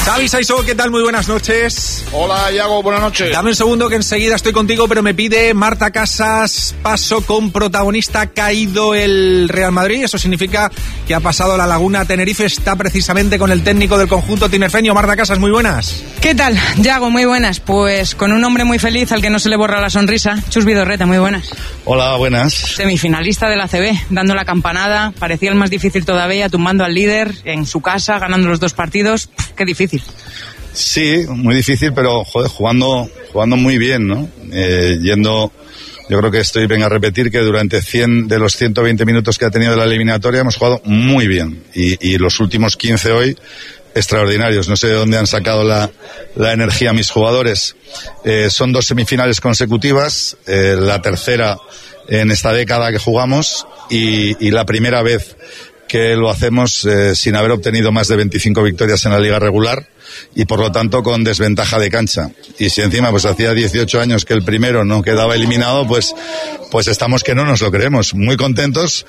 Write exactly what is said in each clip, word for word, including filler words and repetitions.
Xavi Saisó, ¿qué tal? Muy buenas noches. Hola, Iago, buenas noches. Dame un segundo que enseguida estoy contigo, pero me pide Marta Casas paso con protagonista. Ha caído el Real Madrid, eso significa que ha pasado la Laguna. Tenerife está precisamente con el técnico del conjunto tinerfeño. Marta Casas, muy buenas. ¿Qué tal, Iago? Muy buenas. Pues con un hombre muy feliz al que no se le borra la sonrisa, Chus Vidorreta, muy buenas. Hola, buenas. Semifinalista de la A C B, dando la campanada, parecía el más difícil todavía, tumbando al líder en su casa, ganando los dos partidos. Pff, qué difícil. Sí, muy difícil, pero joder, jugando, jugando muy bien, ¿no? Eh, yendo, yo creo que estoy, venga a repetir que durante cien de los ciento veinte minutos que ha tenido la eliminatoria hemos jugado muy bien. Y, y los últimos quince hoy, extraordinarios. No sé de dónde han sacado la, la energía mis jugadores. Eh, son dos semifinales consecutivas, eh, la tercera en esta década que jugamos y, y la primera vez que lo hacemos eh, sin haber obtenido más de veinticinco victorias en la liga regular y por lo tanto con desventaja de cancha. Y si encima pues hacía dieciocho años que el primero no quedaba eliminado, pues pues estamos que no nos lo creemos. Muy contentos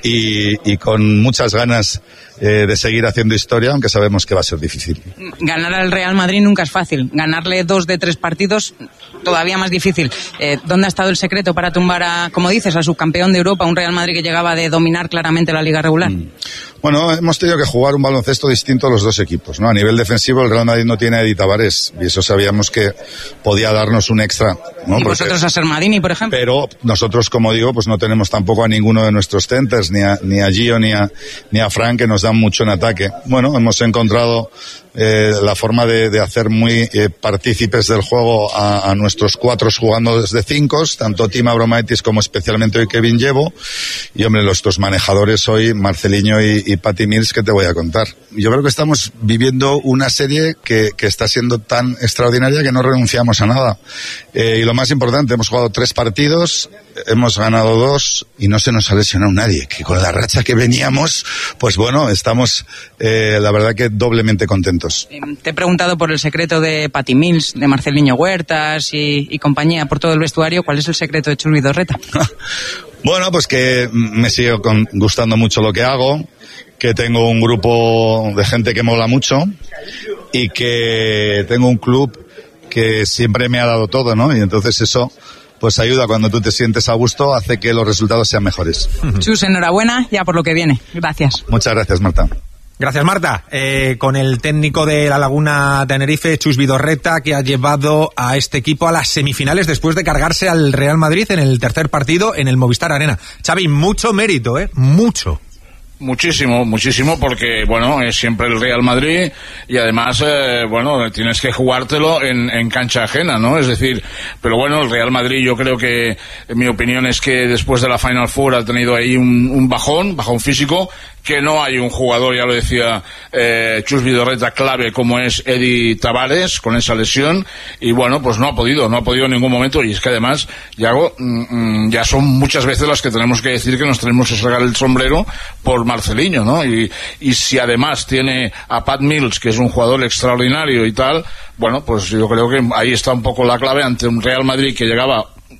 y, y con muchas ganas eh, de seguir haciendo historia, aunque sabemos que va a ser difícil. Ganar al Real Madrid nunca es fácil. Ganarle dos de tres partidos, todavía más difícil. Eh, ¿Dónde ha estado el secreto para tumbar a, como dices, al subcampeón de Europa, un Real Madrid que llegaba de dominar claramente la liga regular? Mm. Bueno, hemos tenido que jugar un baloncesto distinto a los dos equipos, ¿no? A nivel defensivo, el Real Madrid no tiene a Edi Tavares y eso sabíamos que podía darnos un extra, ¿no? Y vosotros Porque, a Sermadini, por ejemplo. Pero nosotros, como digo, pues no tenemos tampoco a ninguno de nuestros centers, ni a, ni a Gio ni a, ni a Frank, que nos dan mucho en ataque. Bueno, hemos encontrado eh, la forma de, de hacer muy eh, partícipes del juego a, a nuestros cuatro jugando desde cinco, tanto Tim Abromaitis como especialmente hoy Kevin Llevo. Y hombre, nuestros manejadores hoy, Marceliño y, y Patty Mills, que te voy a contar. Yo creo que estamos viviendo una serie que, que está siendo tan extraordinaria que no renunciamos a nada. Eh, y lo más importante, hemos jugado tres partidos, hemos ganado dos y no se nos ha lesionado nadie. Que con la racha que veníamos, pues bueno, estamos, eh, la verdad que doblemente contentos. Te he preguntado por el secreto de Patty Mills, de Marceliño Huertas y, y compañía, por todo el vestuario. ¿Cuál es el secreto de Chus Vidorreta? Bueno, pues que me sigue con, gustando mucho lo que hago, que tengo un grupo de gente que mola mucho y que tengo un club que siempre me ha dado todo, ¿no? Y entonces eso pues ayuda cuando tú te sientes a gusto, hace que los resultados sean mejores. Chus, enhorabuena ya por lo que viene. Gracias. Muchas gracias, Marta. Gracias, Marta. Eh, con el técnico de la Laguna Tenerife, Chus Vidorreta, que ha llevado a este equipo a las semifinales después de cargarse al Real Madrid en el tercer partido en el Movistar Arena. Xavi, mucho mérito, ¿eh? Mucho. Muchísimo, muchísimo, porque, bueno, es siempre el Real Madrid y además, eh, bueno, tienes que jugártelo en, en cancha ajena, ¿no? Es decir, pero bueno, el Real Madrid yo creo que, en mi opinión, es que después de la Final Four ha tenido ahí un, un bajón, bajón físico, que no hay un jugador, ya lo decía eh, Chus Vidorreta, clave como es Edi Tavares, con esa lesión, y bueno, pues no ha podido, no ha podido en ningún momento, y es que además, Iago, mm, ya son muchas veces las que tenemos que decir que nos tenemos que sacar el sombrero por Marceliño, ¿no? Y, y si además tiene a Pat Mills, que es un jugador extraordinario y tal, bueno, pues yo creo que ahí está un poco la clave ante un Real Madrid que llegaba